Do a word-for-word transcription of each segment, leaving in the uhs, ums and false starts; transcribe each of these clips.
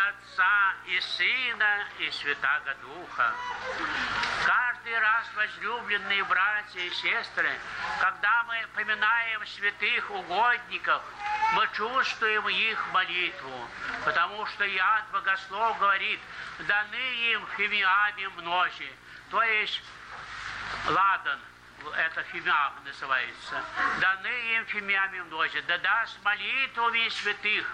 имя Отца и Сына и Святаго Духа. Каждый раз, возлюбленные братья и сестры, когда мы поминаем святых угодников, мы чувствуем их молитву, потому что Иоанн Богослов говорит: даны им фимиами мнози, то есть ладан, это фимиам называется, даны им фимиами мнози, да даст молитвами святых,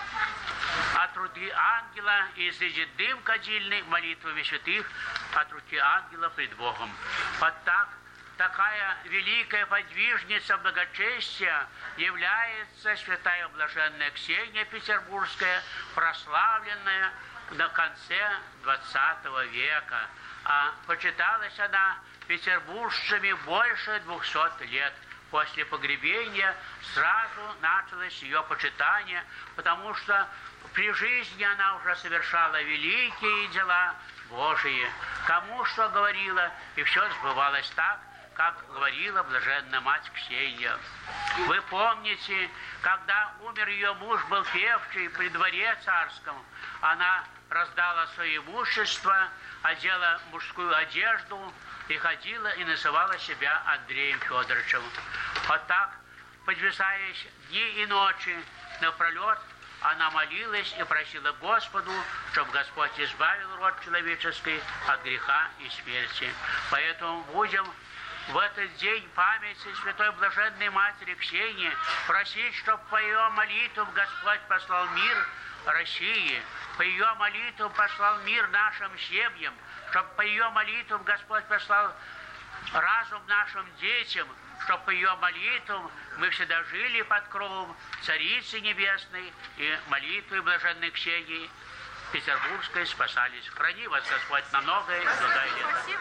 от руки ангела и излезет дым кадильный молитвами святых от руки ангела пред Богом. Вот так, такая великая подвижница благочестия является святая блаженная Ксения Петербургская, прославленная на конце двадцатого века. А почиталась она петербуржцами больше двухсот лет. После погребения сразу началось ее почитание, потому что при жизни она уже совершала великие дела Божии. Кому что говорила, и все сбывалось так, как говорила блаженная мать Ксения. Вы помните, когда умер ее муж, был певчий при дворе царском, она раздала свое имущество, одела мужскую одежду и ходила и называла себя Андреем Федоровичем. Вот так, подвисаясь дни и ночи напролет, она молилась и просила Господу, чтобы Господь избавил род человеческий от греха и смерти. Поэтому будем в этот день памяти Святой Блаженной Матери Ксении просить, чтобы по ее молитвам Господь послал мир России, по ее молитвам послал мир нашим семьям, чтобы по ее молитвам Господь послал разум нашим детям, чтобы по ее молитвам мы всегда жили под кровом Царицы Небесной и молитвой Блаженной Ксении Петербургской спасались. Храни вас Господь на многое и благое лето.